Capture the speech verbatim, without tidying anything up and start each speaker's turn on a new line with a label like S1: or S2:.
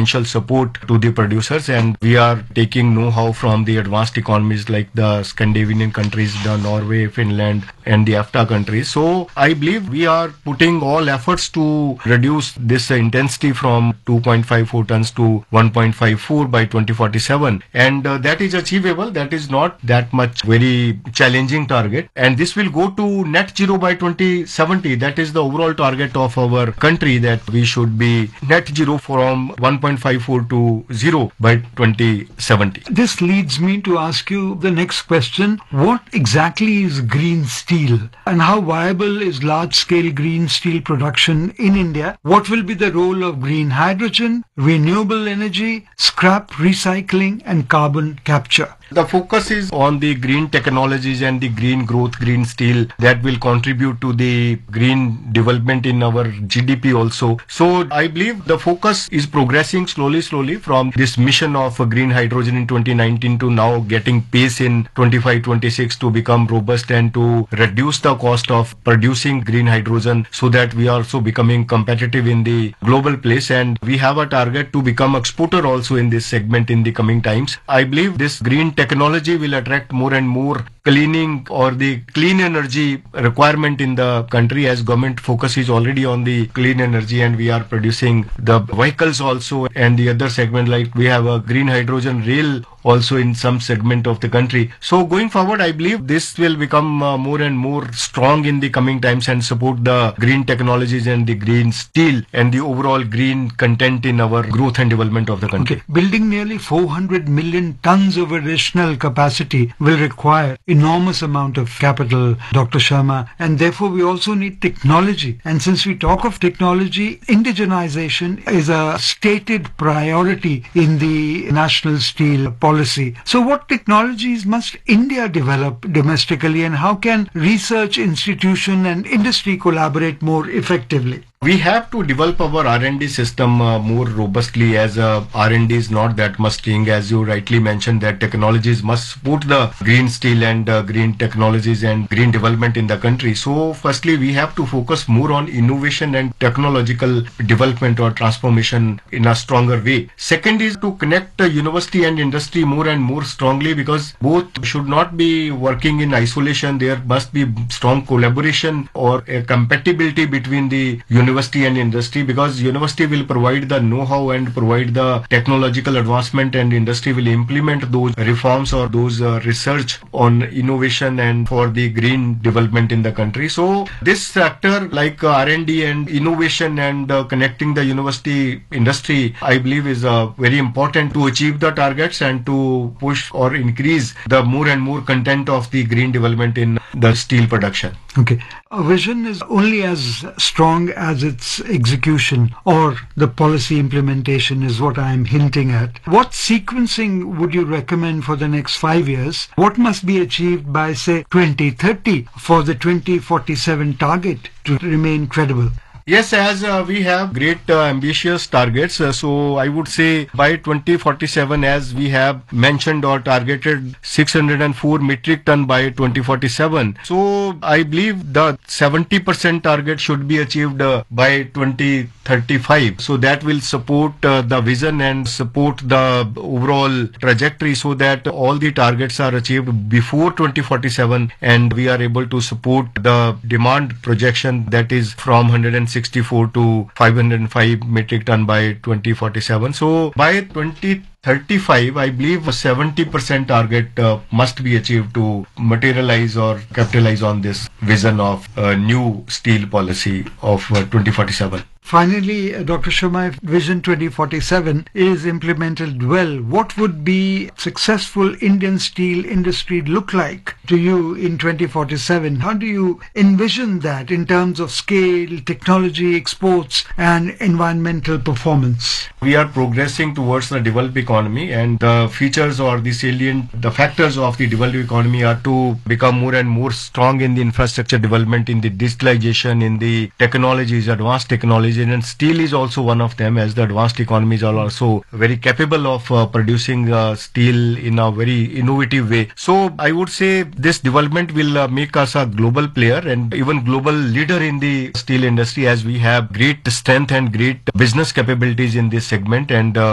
S1: financial support to the producers, and we are taking know-how from the advanced economies like the Scandinavian countries, the Norway, Finland, and the EFTA countries. So I believe we are putting all efforts to reduce this intensity from two point five four tons to one point five four by twenty forty-seven, and uh, that is achievable. That is not that much very challenging target, and this will go to net zero by twenty seventy. That is the overall target of our country, that we should be net zero from one point five four to zero by twenty seventy.
S2: This leads me to ask you the next question. What exactly is green steel, and how viable is large-scale green steel production in India? What will be the role of green hydrogen, renewable energy, scrap recycling, and carbon capture?
S1: The focus is on the green technologies and the green growth, green steel, that will contribute to the green development in our G D P also. So I believe the focus is progressing slowly, slowly from this mission of green hydrogen in twenty nineteen to now getting pace in twenty-five twenty-six to become robust and to reduce the cost of producing green hydrogen, so that we are also becoming competitive in the global place, and we have a target to become exporter also in this segment in the coming times. I believe this green technology will attract more and more cleaning or the clean energy requirement in the country, as government focus is already on the clean energy, and we are producing the vehicles also, and the other segment like we have a green hydrogen rail also in some segment of the country. So going forward, I believe this will become uh, more and more strong in the coming times and support the green technologies and the green steel and the overall green content in our growth and development of the country.
S2: Okay. Building nearly four hundred million tons of additional capacity will require enormous amount of capital, Doctor Sharma, and therefore we also need technology. And since we talk of technology, indigenization is a stated priority in the national steel policy. Policy. So what technologies must India develop domestically, and how can research institution and industry collaborate more effectively?
S1: We have to develop our R and D system uh, more robustly, as uh, R and D is not that much strong, as you rightly mentioned, that technologies must support the green steel and uh, green technologies and green development in the country. So firstly, we have to focus more on innovation and technological development or transformation in a stronger way. Second is to connect uh, university and industry more and more strongly, because both should not be working in isolation. There must be strong collaboration or a compatibility between the university university and industry, because university will provide the know-how and provide the technological advancement, and industry will implement those reforms or those uh, research on innovation and for the green development in the country. So this sector like uh, R and D and innovation and uh, connecting the university industry, I believe is uh, very important to achieve the targets and to push or increase the more and more content of the green development in the steel production.
S2: Okay. A vision is only as strong as its execution, or the policy implementation is what I am hinting at. What sequencing would you recommend for the next five years? What must be achieved by, say, twenty thirty for the twenty forty-seven target to remain credible?
S1: Yes, as uh, we have great uh, ambitious targets, uh, so I would say by twenty forty-seven, as we have mentioned or targeted six hundred four metric ton by twenty forty-seven. So I believe the seventy percent target should be achieved uh, by twenty thirty-five. So that will support uh, the vision and support the overall trajectory, so that all the targets are achieved before twenty forty-seven, and we are able to support the demand projection that is from one hundred sixty-four to five hundred five metric ton by twenty forty-seven. So by twenty thirty-five, I believe a seventy percent target uh, must be achieved to materialize or capitalize on this vision of a new steel policy of uh, twenty forty-seven.
S2: Finally, uh, Doctor Sharma, if Vision twenty forty-seven is implemented well, what would be successful Indian steel industry look like to you in twenty forty-seven? How do you envision that in terms of scale, technology, exports, and environmental performance?
S1: We are progressing towards the developed economy, and the features or the salient, the factors of the developed economy are to become more and more strong in the infrastructure development, in the digitalization, in the technologies, advanced technologies. And steel is also one of them, as the advanced economies are also very capable of uh, producing uh, steel in a very innovative way. So I would say this development will uh, make us a global player and even global leader in the steel industry, as we have great strength and great business capabilities in this segment, and uh,